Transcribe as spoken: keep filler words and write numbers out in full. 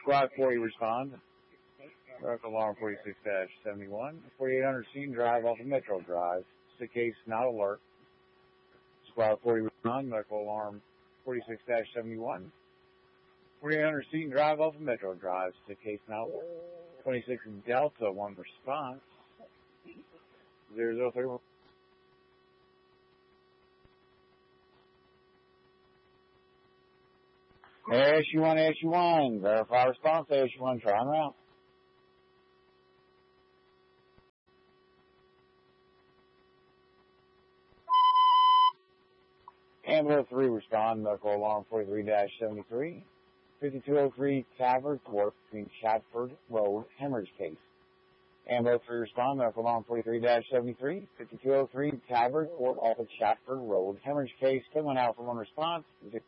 Squad forty respond. Medical alarm forty-six seventy-one. forty-eight hundred Seton Drive off of Metro Drive. Stick case not alert. Squad forty respond. Medical alarm forty-six seventy-one. forty-eight hundred Seton Drive off of Metro Drive. Stick case not alert. twenty-six Delta one response. zero zero three one. S U one, S U one. Verify response, S U one, try and route. Ambulance three respond, medical alarm forty-three seventy-three. fifty-two oh three Tavern Court between Chatford Road, hemorrhage case. Ambulance three respond, medical alarm forty-three seventy-three. fifty-two oh three Tavern Court off of Chatford Road, hemorrhage case. Someone out for one response.